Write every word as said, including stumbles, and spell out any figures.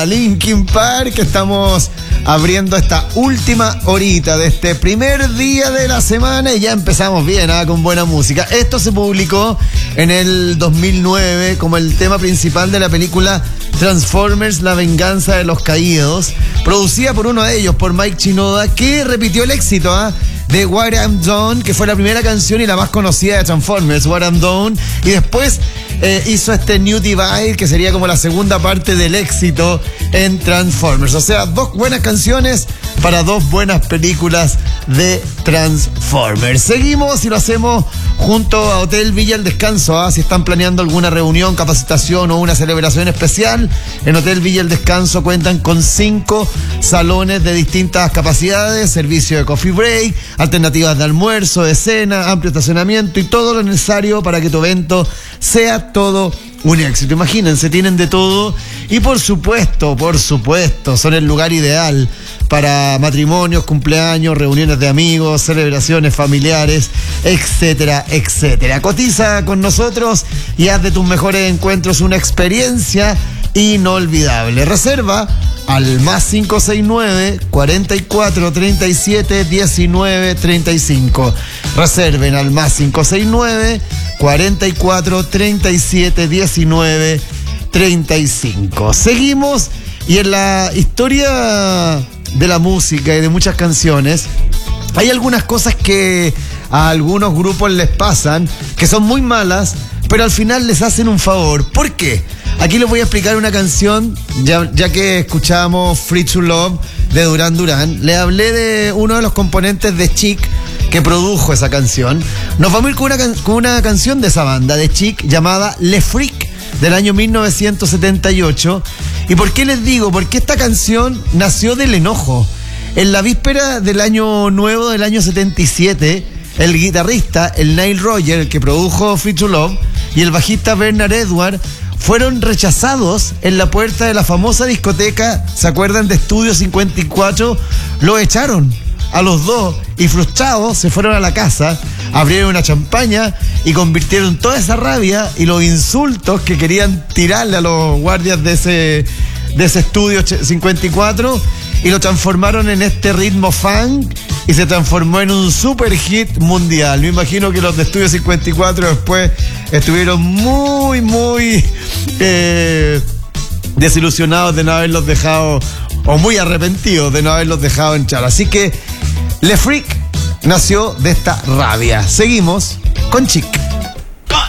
Linkin Park, estamos abriendo esta última horita de este primer día de la semana y ya empezamos bien, ¿eh? Con buena música. Esto se publicó en el dos mil nueve como el tema principal de la película Transformers: La venganza de los caídos, producida por uno de ellos, por Mike Shinoda, que repitió el éxito ¿eh? de What I'm Done, que fue la primera canción y la más conocida de Transformers, What I'm Done, y después eh, hizo este New Divide, que sería como la segunda parte del éxito en Transformers. O sea, dos buenas canciones para dos buenas películas de Transformers. Seguimos y lo hacemos junto a Hotel Villa El Descanso. ¿eh? Si están planeando alguna reunión, capacitación o una celebración especial, en Hotel Villa El Descanso cuentan con cinco salones de distintas capacidades, servicio de coffee break, alternativas de almuerzo, de cena, amplio estacionamiento y todo lo necesario para que tu evento sea todo un éxito. Imagínense, tienen de todo y por supuesto, por supuesto, son el lugar ideal para matrimonios, cumpleaños, reuniones de amigos, celebraciones familiares, etcétera, etcétera. Cotiza con nosotros y haz de tus mejores encuentros una experiencia inolvidable. Reserva al más cinco seis nueve, cuarenta y cuatro, treinta y siete, diecinueve, treinta y cinco. Reserven al más cinco seis nueve, cuarenta y cuatro, treinta y siete, diecinueve, treinta y cinco. Seguimos y en la historia de la música y de muchas canciones hay algunas cosas que a algunos grupos les pasan que son muy malas, pero al final les hacen un favor. ¿Por qué? Aquí les voy a explicar una canción, ya, ya que escuchábamos Free to Love de Duran Duran. Le hablé de uno de los componentes de Chic que produjo esa canción. Nos vamos a ir con una, can- con una canción de esa banda, de Chic, llamada Le Freak, del año mil novecientos setenta y ocho. ¿Y por qué les digo? Porque esta canción nació del enojo. En la víspera del año nuevo del año setenta y siete, el guitarrista, el Nile Rodgers, el que produjo Free to Love, y el bajista Bernard Edwards fueron rechazados en la puerta de la famosa discoteca, ¿se acuerdan? De Estudio cincuenta y cuatro. Lo echaron a los dos y frustrados se fueron a la casa, abrieron una champaña y convirtieron toda esa rabia y los insultos que querían tirarle a los guardias de ese, de ese Estudio cincuenta y cuatro y lo transformaron en este ritmo funk y se transformó en un super hit mundial. Me imagino que los de Estudio cincuenta y cuatro después estuvieron muy, muy eh, desilusionados de no haberlos dejado, o muy arrepentidos de no haberlos dejado entrar. Así que Le Freak nació de esta rabia. Seguimos con Chic.